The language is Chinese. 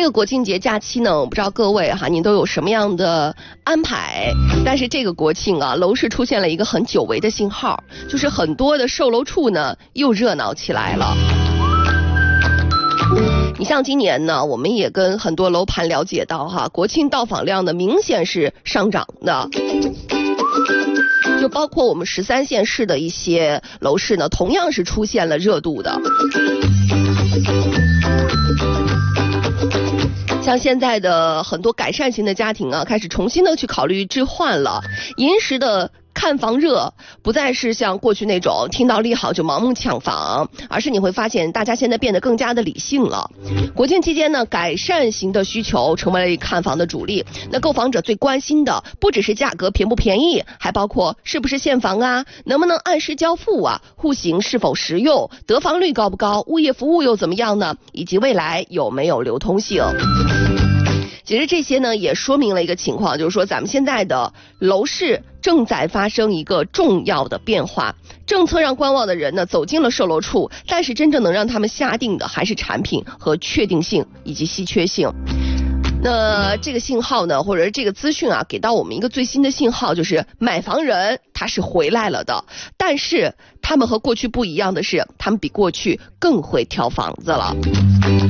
个国庆节假期呢，我不知道各位您都有什么样的安排？但是这个国庆啊，楼市出现了一个很久违的信号，就是很多的售楼处呢又热闹起来了。你像今年呢，我们也跟很多楼盘了解到国庆到访量呢明显是上涨的。就包括我们13线市的一些楼市呢，同样是出现了热度的。像现在的很多改善型的家庭啊，开始重新的去考虑置换了，银时的看房热不再是像过去那种听到利好就盲目抢房，而是你会发现大家现在变得更加的理性了。国庆期间呢，改善型的需求成为了看房的主力。那购房者最关心的不只是价格便不便宜，还包括是不是现房啊，能不能按时交付啊，户型是否实用，得房率高不高，物业服务又怎么样呢，以及未来有没有流通性。其实这些呢也说明了一个情况，就是说咱们现在的楼市正在发生一个重要的变化。政策让观望的人呢走进了售楼处，但是真正能让他们下定的还是产品和确定性以及稀缺性。那这个信号呢，或者是这个资讯啊，给到我们一个最新的信号，就是买房人他是回来了的，但是他们和过去不一样的是，他们比过去更会挑房子了。